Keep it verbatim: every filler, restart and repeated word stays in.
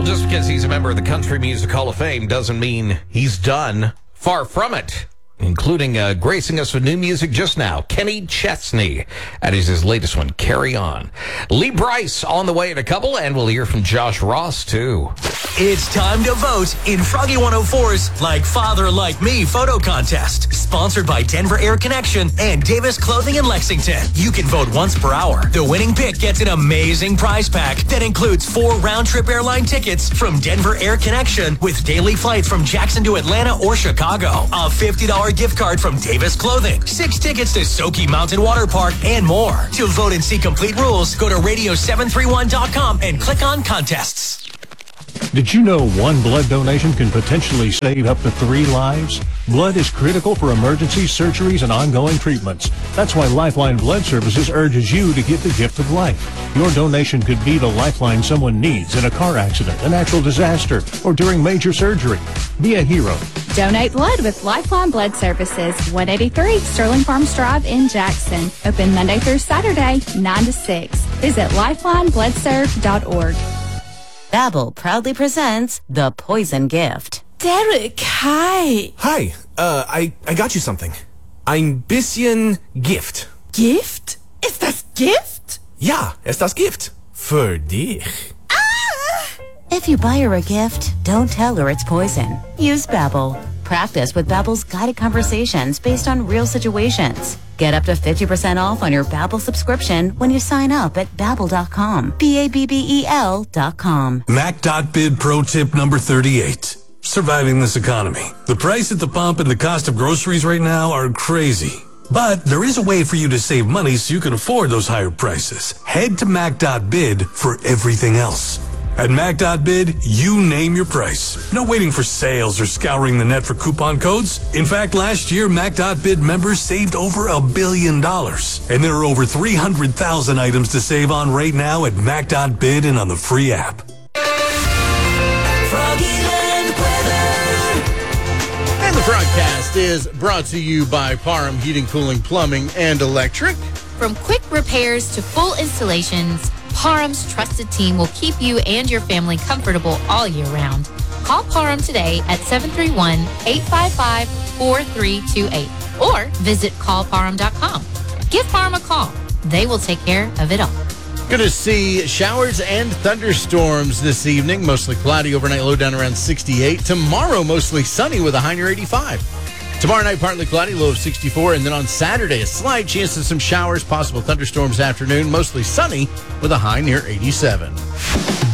just because he's a member of the Country Music Hall of Fame doesn't mean he's done. Far from it. Including uh, gracing us with new music just now, Kenny Chesney. That is his latest one, Carry On. Lee Brice on the way in a couple, and we'll hear from Josh Ross, too. It's time to vote in Froggy one oh four's Like Father Like Me photo contest. Sponsored by Denver Air Connection and Davis Clothing in Lexington. You can vote once per hour. The winning pick gets an amazing prize pack that includes four round-trip airline tickets from Denver Air Connection with daily flights from Jackson to Atlanta or Chicago. A fifty dollars gift card from Davis Clothing, six tickets to Soki Mountain Water Park, and more. To vote and see complete rules, go to radio seven three one dot com and click on contests. Did you know one blood donation can potentially save up to three lives? Blood is critical for emergencies, surgeries, and ongoing treatments. That's why Lifeline Blood Services urges you to give the gift of life. Your donation could be the lifeline someone needs in a car accident, a natural disaster, or during major surgery. Be a hero. Donate blood with Lifeline Blood Services, one eighty-three Sterling Farms Drive in Jackson. Open Monday through Saturday, nine to six. Visit lifeline blood serve dot org. Babbel proudly presents The Poison Gift. Derek, hi. Hi, uh, I, I got you something. Ein bisschen Gift. Gift? Ist das Gift? Ja, ist das Gift. Für dich. If you buy her a gift, don't tell her it's poison. Use Babbel. Practice with Babbel's guided conversations based on real situations. Get up to fifty percent off on your Babbel subscription when you sign up at babbel dot com. B A B B E L dot com. Mac.bid pro tip number thirty-eight. Surviving this economy. The price at the pump and the cost of groceries right now are crazy. But there is a way for you to save money so you can afford those higher prices. Head to Mac.bid for everything else. At Mac.bid, you name your price. No waiting for sales or scouring the net for coupon codes. In fact, last year, Mac.bid members saved over a billion dollars. And there are over three hundred thousand items to save on right now at Mac.bid and on the free app. Froggyland weather. And the broadcast is brought to you by Parham Heating, Cooling, Plumbing, and Electric. From quick repairs to full installations, Parham's trusted team will keep you and your family comfortable all year round. Call Parham today at seven three one, eight five five, four three two eight or visit call parham dot com. Give Parham a call. They will take care of it all. Going to see showers and thunderstorms this evening. Mostly cloudy overnight, low down around sixty-eight. Tomorrow, mostly sunny with a high near eighty-five. Tomorrow night, partly cloudy, low of sixty-four. And then on Saturday, a slight chance of some showers, possible thunderstorms afternoon, mostly sunny with a high near eighty-seven.